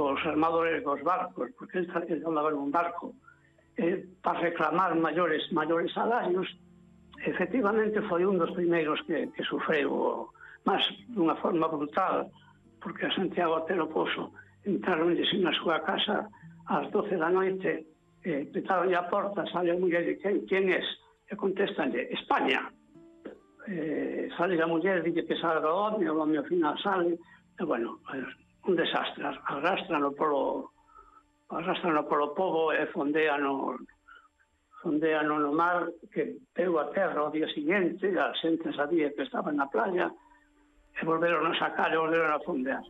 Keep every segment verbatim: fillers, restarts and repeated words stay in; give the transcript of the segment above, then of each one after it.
cos armadores dos barcos, porque ele andaba nun barco, eh, para reclamar maiores maiores salarios. Efectivamente foi un dos primeiros que, que sufreu, mas dunha forma brutal, porque a Santiago Otero Pozo entraron na súa casa ás doce da noite, eh, petaronlle a porta, sale a muller e quen, quen es? E contestanlle, España. Eh, sale a muller, dille que salga o home, o home ao final sale, e bueno, un desastre, arrastrano polo arrastrano polo pobo e fondeano fondeano no mar, que pegou a terra ao día seguinte, a xente sabía que estaba na playa, e volveron a sacar e volveron a fondear.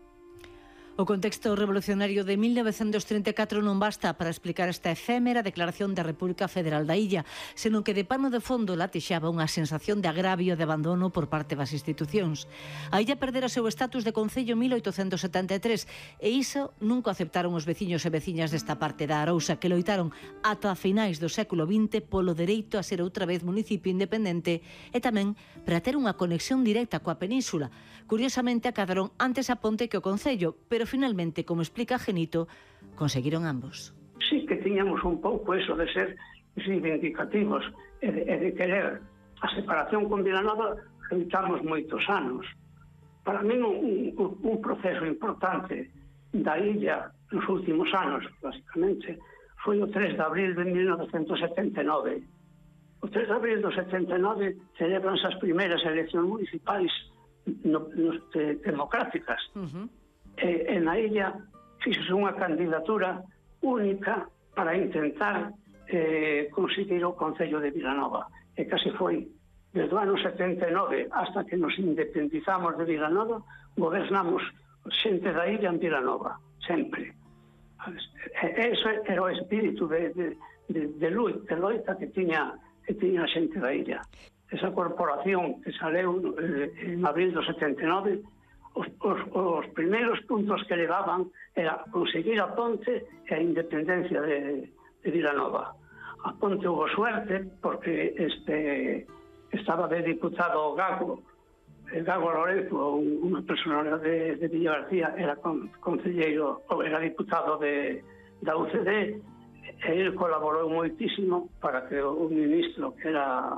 O contexto revolucionario de mil novecentos trinta e catro non basta para explicar esta efémera declaración da República Federal da Illa, senón que de pano de fondo latexaba unha sensación de agravio e de abandono por parte das institucións. A illa perdera o seu estatus de concello en mil oitocentos setenta e tres e iso nunca aceptaron os veciños e veciñas desta parte da Arousa, que loitaron ata finais do século vinte polo dereito a ser outra vez municipio independente e tamén para ter unha conexión directa coa península. Curiosamente, acadaron antes a ponte que o concello, pero finalmente, como explica Genito, conseguiron ambos. Sí que tiñamos un pouco eso de ser reivindicativos e de, e de querer a separación con Vilanova. Loitamos moitos anos. Para mí un, un, un proceso importante da illa nos últimos anos, basicamente, foi o tres de abril de mil novecentos setenta e nove. O tres de abril do setenta e nove celebranse as primeiras eleccións municipais no, no, de, democráticas. Uh-huh. E, e na illa fixose unha candidatura única para intentar eh, conseguir o Concello de Vilanova. E casi foi desde o ano setenta e nove hasta que nos independizamos de Vilanova, gobernamos xente da illa en Vilanova, sempre. E ese era o espírito de, de, de, de luita, de loita que tiña, que tiña a xente da illa. Esa corporación que saleu eh, en abril do setenta e nove, Os, os, os primeiros puntos que levaban era conseguir a ponte e a independencia de, de Vilanova. A ponte hubo suerte porque este estaba de diputado Gago, Gago Lorenzo, unha personalidade de, de Villa García, era con, concelleiro, era diputado de, da U C D, e ele colaborou moitísimo para que o ministro, que era,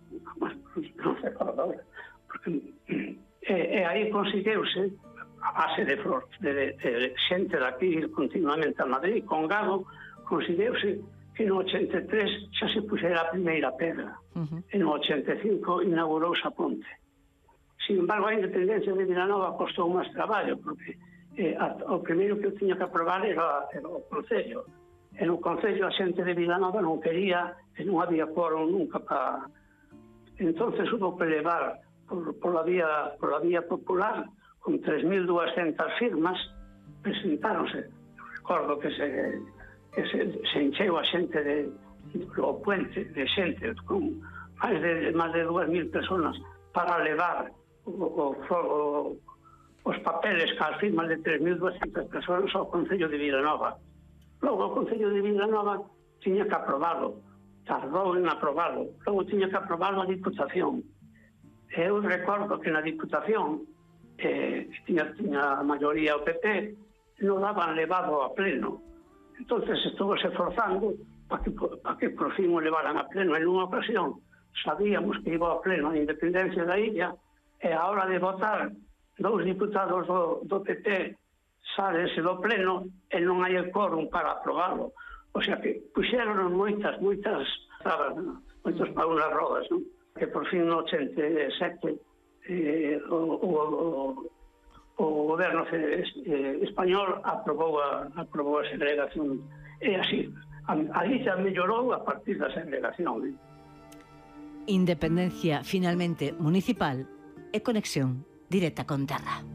non sei agora, porque E, e aí conseguiuse a base de, de, de, de xente daqui continuamente a Madrid, con Gago, conseguiuse que no ochenta e tres xa se puxera a primeira pedra. Uh-huh. E no ochenta e cinco inaugurouse a ponte. Sin embargo, a independencia de Vilanova costou máis traballo, porque eh, a, o primeiro que eu tiña que aprobar era, era o Concello. E no Concello a xente de Vilanova non quería, e non había quórum nunca para... Entonces hubo que levar Por, por, la vía, por la vía popular, con tres mil doscientas firmas, presentáronse. Recordo que se, que se, se encheu a xente de, o puente de xente, con máis de, máis de dúas mil personas, para levar o, o, o, os papeles cas firmas de tres mil doscientas personas ao Concello de Vilanova. Logo o Concello de Vilanova tiña que aprobarlo, tardou en aprobarlo. Logo tiña que aprobarlo a Diputación. Eu recordo que na Diputación, eh, tiña, tiña a maioría o P P, non daban levado a pleno. Entonces estuvo se forzando para que, para que por fin o levaran a pleno. En unha ocasión sabíamos que iba a pleno a independencia da illa, e a hora de votar dous diputados do, do P P sálense do pleno e non hai el quórum para aprobarlo. O sea que puxeron moitas, moitas trabas, ¿no? Moitos paus nas rodas, non? Que por fin no ochenta e sete eh, o, o, o, o goberno eh, español aprobou a, aprobou a segregación. E así, a, a illa mellorou a partir da segregación. Eh? Independencia finalmente municipal e conexión directa con terra.